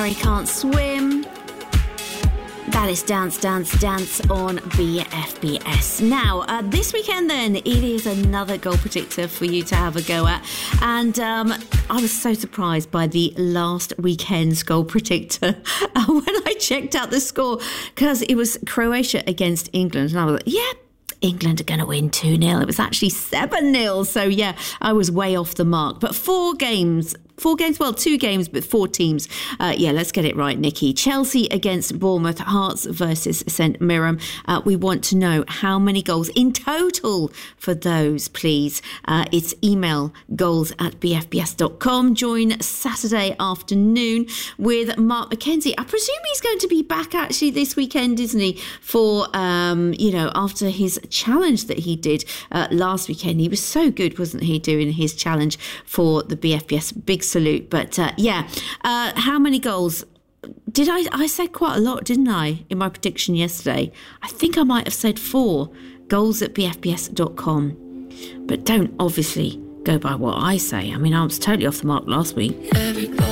Harry Can't Swim. That is Dance, Dance, Dance on BFBS. Now, this weekend then, it is another goal predictor for you to have a go at. And I was so surprised by the last weekend's goal predictor when I checked out the score, because it was Croatia against England. And I was like, yeah, England are going to win 2-0. It was actually 7-0. So, yeah, I was way off the mark. But 2 games, but 4 teams. Let's get it right, Nikki. Chelsea against Bournemouth, Hearts versus St Mirren. We want to know how many goals in total for those, please. It's email goals@bfbs.com. Join Saturday afternoon with Mark McKenzie. I presume he's going to be back actually this weekend, isn't he? For, after his challenge that he did last weekend. He was so good, wasn't he, doing his challenge for the BFBS Big Salute. But how many goals? Did I said quite a lot, didn't I, in my prediction yesterday? I think I might have said 4. goals@bfbs.com. But don't obviously go by what I say. I mean, I was totally off the mark last week.